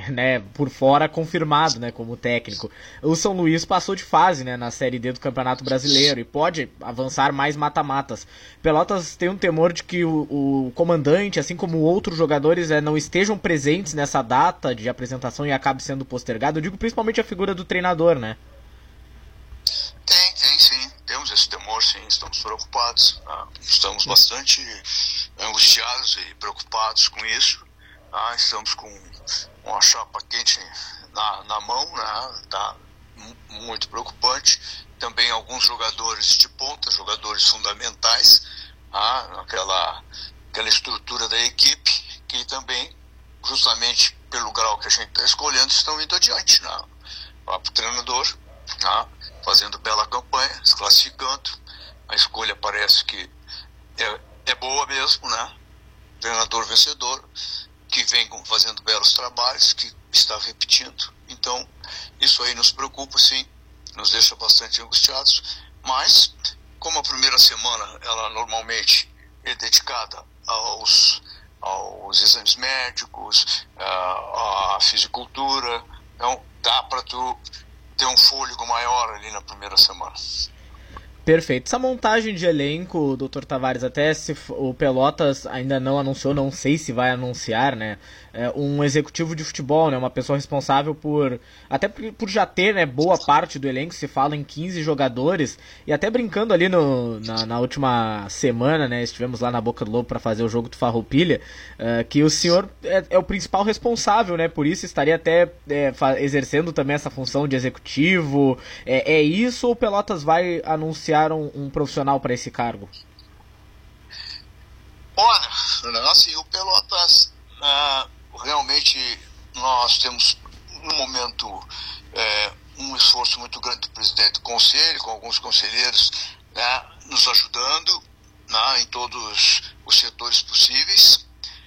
né, por fora confirmado, né, como técnico. O São Luís passou de fase, né, na Série D do Campeonato Brasileiro e pode avançar mais mata-matas. Pelotas tem um temor de que o comandante, assim como outros jogadores, não estejam presentes nessa data de apresentação e acabe sendo postergado. Eu digo principalmente a figura do treinador, né? Tem sim. Temos esse temor, sim. Estamos preocupados. Estamos bastante angustiados e preocupados com isso. Estamos com uma chapa quente na mão, né? Tá muito preocupante. Também alguns jogadores de ponta, jogadores fundamentais, aquela estrutura da equipe, que também, justamente pelo grau que a gente está escolhendo, estão indo adiante, né? O treinador, fazendo bela campanha, se classificando. A escolha parece que é boa mesmo, né? Treinador vencedor, que vem fazendo belos trabalhos, que está repetindo. Então, isso aí nos preocupa, sim, nos deixa bastante angustiados. Mas, como a primeira semana, ela normalmente é dedicada aos exames médicos, à fisicultura, então dá para tu ter um fôlego maior ali na primeira semana. Perfeito. Essa montagem de elenco, Dr. Tavares, até se o Pelotas ainda não anunciou, não sei se vai anunciar, né, um executivo de futebol, né, uma pessoa responsável até por já ter, né, boa parte do elenco, se fala em 15 jogadores, e até brincando ali na última semana, né, estivemos lá na Boca do Lobo para fazer o jogo do Farroupilha, que o senhor é o principal responsável, né, por isso estaria até exercendo também essa função de executivo. É isso, ou o Pelotas vai anunciar um profissional para esse cargo? Olha, assim, o Pelotas, realmente nós temos no momento um esforço muito grande do presidente do conselho, com alguns conselheiros, né, nos ajudando, né, em todos os setores possíveis.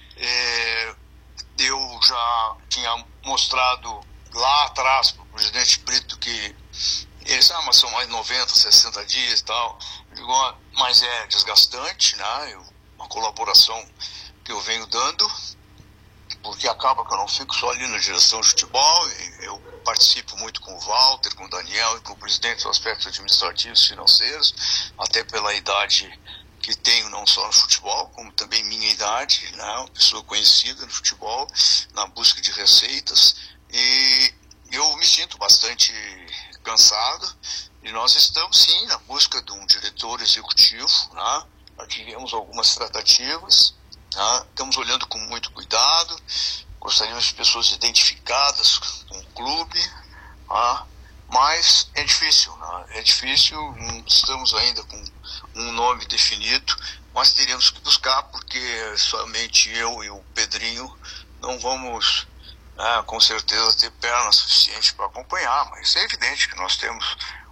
Eu já tinha mostrado lá atrás para o presidente Brito que eles, mas são mais 90, 60 dias e tal. Eu digo, mas é desgastante, né? Uma colaboração que eu venho dando, porque acaba que eu não fico só ali na direção de futebol, eu participo muito com o Walter, com o Daniel e com o presidente dos aspectos administrativos e financeiros, até pela idade que tenho, não só no futebol, como também minha idade, né? Uma pessoa conhecida no futebol, na busca de receitas, e eu me sinto bastante cansado, e nós estamos sim na busca de um diretor executivo, né? Já tivemos algumas tratativas, né? Estamos olhando com muito cuidado, gostaríamos de pessoas identificadas com o clube, né? Mas é difícil, né? É difícil, não estamos ainda com um nome definido, mas teríamos que buscar, porque somente eu e o Pedrinho não vamos, com certeza, ter perna suficiente para acompanhar, mas é evidente que nós temos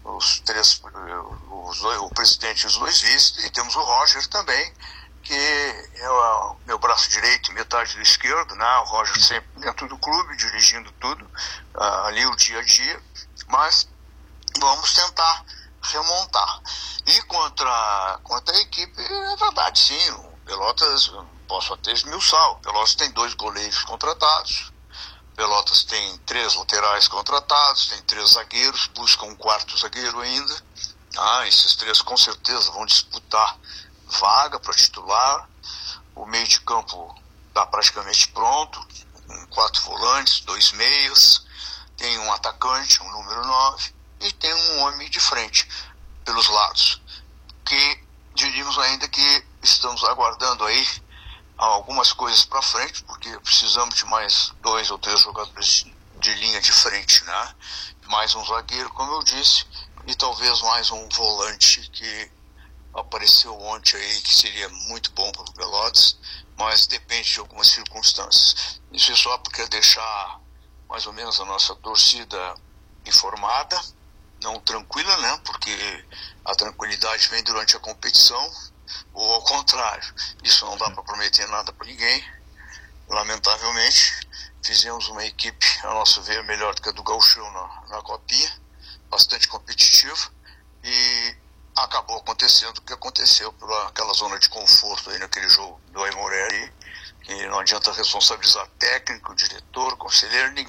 o presidente e os dois vices, e temos o Roger também, que é o meu braço direito e metade do esquerdo, né? O Roger sempre dentro do clube, dirigindo tudo, ali o dia a dia, mas vamos tentar remontar. E contra a equipe, é verdade, sim, o Pelotas, posso até esmiuçar, o Pelotas tem 2 goleiros contratados, Pelotas tem 3 laterais contratados, tem 3 zagueiros, busca um 4º zagueiro ainda. Esses 3 com certeza vão disputar vaga para titular. O meio de campo está praticamente pronto, com 4 volantes, 2 meias, tem um atacante, um número 9, e tem um homem de frente pelos lados, que diríamos ainda que estamos aguardando aí algumas coisas para frente, porque precisamos de mais 2 ou 3 jogadores de linha de frente, né? Mais um zagueiro, como eu disse, e talvez mais um volante que apareceu ontem aí, que seria muito bom para o Pelotas, mas depende de algumas circunstâncias. Isso é só porque deixar mais ou menos a nossa torcida informada, não tranquila, né? Porque a tranquilidade vem durante a competição, ou ao contrário, isso não dá para prometer nada para ninguém. Lamentavelmente, fizemos uma equipe, a nosso ver, melhor do que a do Gauchão na Copinha, bastante competitiva, e acabou acontecendo o que aconteceu por aquela zona de conforto aí naquele jogo do Aimoré, que não adianta responsabilizar técnico, diretor, conselheiro, ninguém.